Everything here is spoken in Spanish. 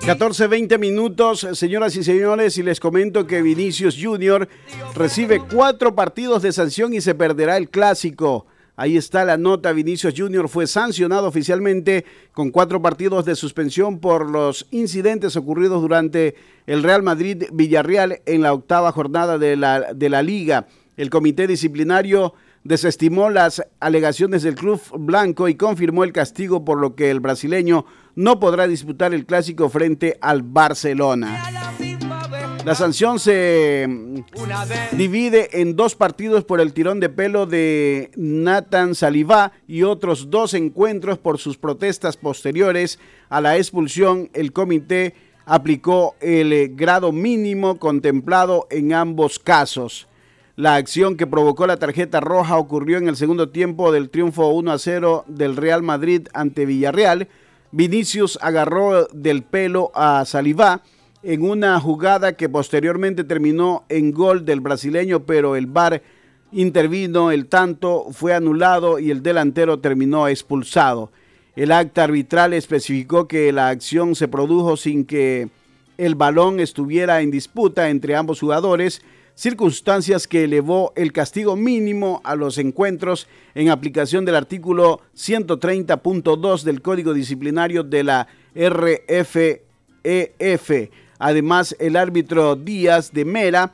14:20 minutos, señoras y señores, y les comento que Vinicius Junior recibe 4 partidos de sanción y se perderá el clásico. Ahí está la nota. Vinicius Junior fue sancionado oficialmente con 4 partidos de suspensión por los incidentes ocurridos durante el Real Madrid-Villarreal en la 8ª jornada de la Liga. El comité disciplinario desestimó las alegaciones del club blanco y confirmó el castigo, por lo que el brasileño no podrá disputar el clásico frente al Barcelona. La sanción se divide en 2 partidos por el tirón de pelo de Nathan Saliba y otros 2 encuentros por sus protestas posteriores a la expulsión. El comité aplicó el grado mínimo contemplado en ambos casos. La acción que provocó la tarjeta roja ocurrió en el segundo tiempo del triunfo 1-0 del Real Madrid ante Villarreal. Vinicius agarró del pelo a Saliba en una jugada que posteriormente terminó en gol del brasileño, pero el VAR intervino, el tanto fue anulado y el delantero terminó expulsado. El acta arbitral especificó que la acción se produjo sin que el balón estuviera en disputa entre ambos jugadores, circunstancias que elevó el castigo mínimo a los encuentros en aplicación del artículo 130.2 del Código Disciplinario de la RFEF. Además, el árbitro Díaz de Mera